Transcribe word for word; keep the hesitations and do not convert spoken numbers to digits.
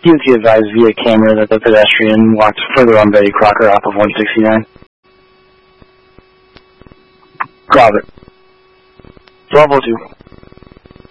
D O T advised via camera that the pedestrian walked further on Betty Crocker off of one sixty-nine. Robert. twelve oh two.